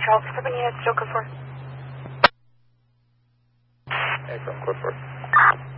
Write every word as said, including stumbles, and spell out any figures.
Charles, seven units, still code four. Hey, from code four.